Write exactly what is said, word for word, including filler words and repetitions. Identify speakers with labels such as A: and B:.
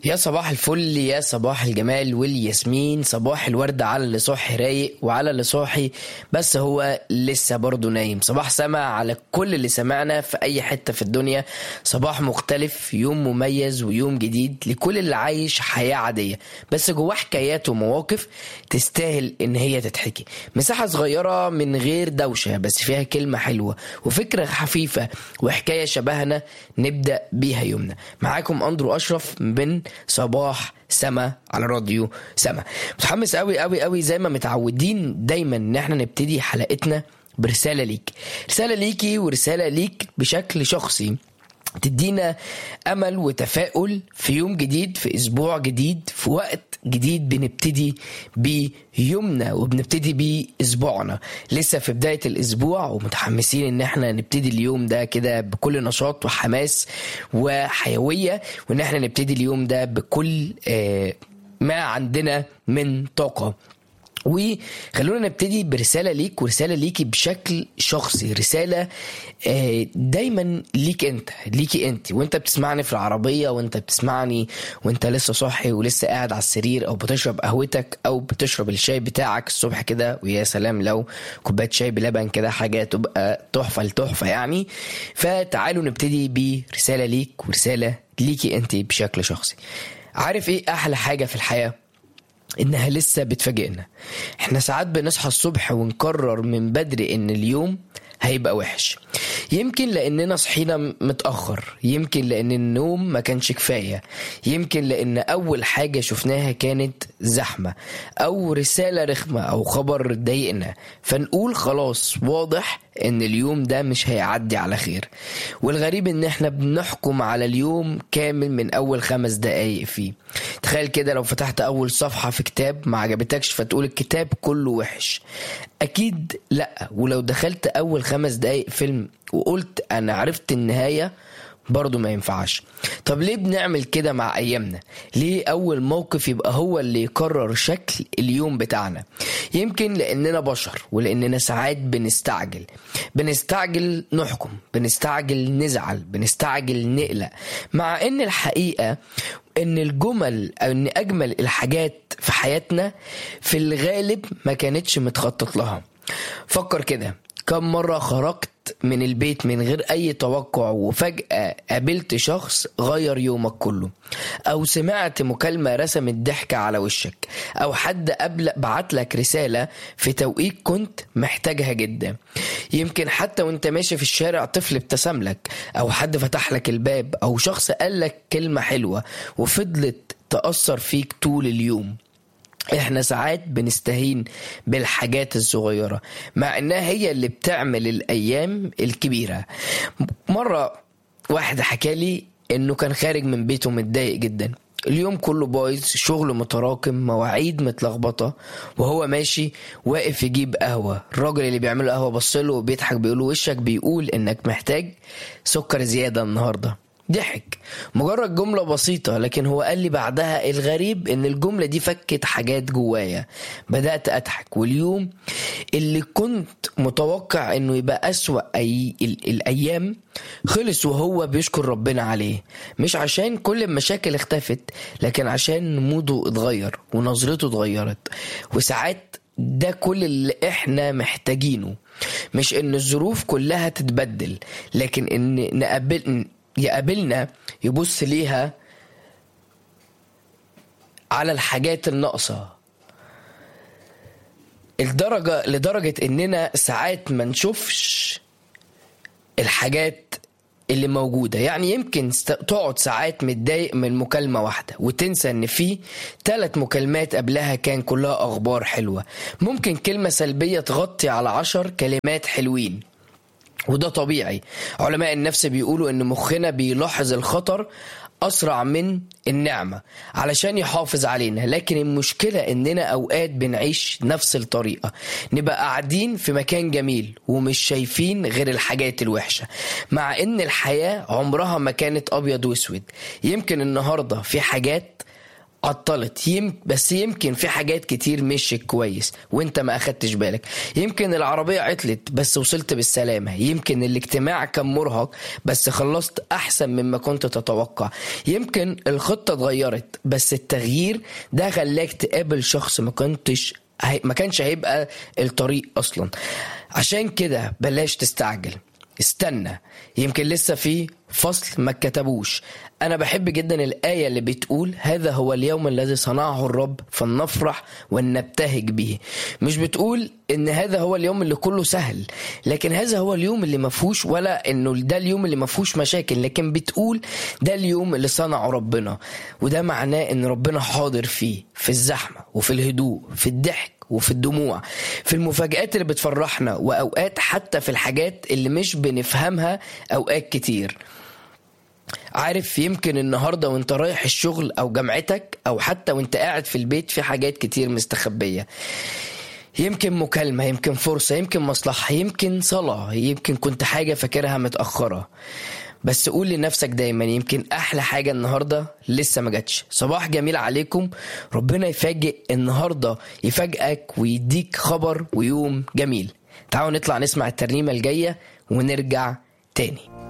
A: يا صباح الفل، يا صباح الجمال والياسمين، صباح الورد على اللي صاحي رايق وعلى اللي صاحي بس هو لسه برضه نايم. صباح سما على كل اللي سمعنا في اي حتة في الدنيا. صباح مختلف، يوم مميز ويوم جديد لكل اللي عايش حياة عادية بس جواه حكايات ومواقف تستاهل ان هي تتحكي. مساحة صغيرة من غير دوشة بس فيها كلمة حلوة وفكرة خفيفة وحكاية شبهنا نبدأ بيها يومنا. معاكم أندرو أشرف من صباح سما على راديو سما. متحمس قوي قوي قوي زي ما متعودين دايما ان احنا نبتدي حلقتنا برسالة ليك، رسالة ليكي ورسالة ليك بشكل شخصي تدينا أمل وتفاؤل في يوم جديد، في أسبوع جديد، في وقت جديد بنبتدي بيومنا وبنبتدي بأسبوعنا. لسه في بداية الأسبوع ومتحمسين إن احنا نبتدي اليوم ده كده بكل نشاط وحماس وحيوية، وإن احنا نبتدي اليوم ده بكل آه ما عندنا من طاقة. وخلونا نبتدي برسالة ليك ورسالة ليكي بشكل شخصي، رسالة دايما ليك انت، ليكي انت وانت بتسمعني في العربية، وانت بتسمعني وانت لسه صاحي ولسه قاعد على السرير، او بتشرب قهوتك او بتشرب الشاي بتاعك الصبح كده، ويا سلام لو كوباية شاي بلبن كده حاجة تبقى تحفة لتحفة يعني. فتعالوا نبتدي برسالة ليك ورسالة ليكي انت بشكل شخصي. عارف ايه احلى حاجة في الحياة؟ انها لسه بتفاجئنا. احنا ساعات بنصحى الصبح ونقرر من بدري ان اليوم هيبقى وحش، يمكن لاننا صحينا متأخر، يمكن لان النوم ما كانش كفاية، يمكن لان اول حاجة شفناها كانت زحمة او رسالة رخمة او خبر ضايقنا، فنقول خلاص واضح ان اليوم ده مش هيعدي على خير. والغريب ان احنا بنحكم على اليوم كامل من اول خمس دقايق فيه. تخيل كده لو فتحت اول صفحة في كتاب ما عجبتكش فتقول الكتاب كله وحش؟ اكيد لا. ولو دخلت اول خمس دقايق فيلم وقلت انا عرفت النهاية برضو ما ينفعش. طب ليه بنعمل كده مع ايامنا؟ ليه اول موقف يبقى هو اللي يقرر شكل اليوم بتاعنا؟ يمكن لاننا بشر ولاننا ساعات بنستعجل بنستعجل نحكم، بنستعجل نزعل، بنستعجل نقلق، مع ان الحقيقة ان الجمل او ان اجمل الحاجات في حياتنا في الغالب ما كانتش متخطط لها. فكر كده، كم مرة خرجت من البيت من غير اي توقع وفجأة قابلت شخص غير يومك كله، او سمعت مكالمة رسمت ضحكة على وشك، او حد قبل بعتلك رسالة في توقيت كنت محتاجها جدا. يمكن حتى وانت ماشي في الشارع طفل ابتسم لك، او حد فتح لك الباب، او شخص قال لك كلمة حلوة وفضلت تأثر فيك طول اليوم. احنا ساعات بنستهين بالحاجات الصغيرة مع انها هي اللي بتعمل الايام الكبيرة. مرة واحد حكالي انه كان خارج من بيته متضايق جدا، اليوم كله بايظ، شغل متراكم، مواعيد متلخبطة، وهو ماشي واقف يجيب قهوة. الراجل اللي بيعمله قهوة بصله وبيضحك بيقوله وشك بيقول انك محتاج سكر زيادة النهاردة. ضحك، مجرد جملة بسيطة، لكن هو قال لي بعدها الغريب ان الجملة دي فكت حاجات جوايا. بدأت أضحك، واليوم اللي كنت متوقع انه يبقى أسوأ أي الأيام خلص وهو بيشكر ربنا عليه، مش عشان كل المشاكل اختفت لكن عشان موده اتغير ونظرته اتغيرت. وساعات ده كل اللي احنا محتاجينه، مش ان الظروف كلها تتبدل لكن ان نقبل يقابلنا يبص ليها على الحاجات الناقصة الدرجة لدرجة اننا ساعات ما نشوفش الحاجات اللي موجودة. يعني يمكن تقعد ساعات متضايق من مكالمة واحدة وتنسى ان في ثلاث مكالمات قبلها كان كلها اخبار حلوة. ممكن كلمة سلبية تغطي على عشر كلمات حلوين، وده طبيعي. علماء النفس بيقولوا ان مخنا بيلاحظ الخطر أسرع من النعمة علشان يحافظ علينا، لكن المشكلة إننا أوقات بنعيش نفس الطريقة، نبقى قاعدين في مكان جميل ومش شايفين غير الحاجات الوحشة، مع إن الحياة عمرها ما كانت أبيض واسود. يمكن النهاردة في حاجات عطلت يم بس يمكن في حاجات كتير مشيت كويس وانت ما اخدتش بالك. يمكن العربية عطلت بس وصلت بالسلامة. يمكن الاجتماع كان مرهق بس خلصت احسن مما كنت تتوقع. يمكن الخطة اتغيرت بس التغيير ده خلاك تقابل شخص ما كنتش ما كانش هيبقى الطريق اصلا. عشان كده بلاش تستعجل، استنى، يمكن لسه في فصل ما كتبوش. أنا بحب جدا الآية اللي بتقول هذا هو اليوم الذي صنعه الرب فلنفرح ونبتهج به. مش بتقول إن هذا هو اليوم اللي كله سهل، لكن هذا هو اليوم اللي مفهوش، ولا إنه ده اليوم اللي مفهوش مشاكل، لكن بتقول ده اليوم اللي صنعه ربنا. وده معناه إن ربنا حاضر فيه، في الزحمة وفي الهدوء، في الضحك وفي الدموع، في المفاجآت اللي بتفرحنا، وأوقات حتى في الحاجات اللي مش بنفهمها أوقات كتير. عارف، يمكن النهاردة وانت رايح الشغل أو جامعتك أو حتى وانت قاعد في البيت في حاجات كتير مستخبية. يمكن مكالمة، يمكن فرصة، يمكن مصلحة، يمكن صلاة، يمكن كنت حاجة فاكرها متأخرة. بس قول لنفسك دايما يمكن أحلى حاجة النهاردة لسه ما جاتش. صباح جميل عليكم، ربنا يفاجئ النهاردة، يفاجئك ويديك خبر ويوم جميل. تعالوا نطلع نسمع الترنيمة الجاية ونرجع تاني.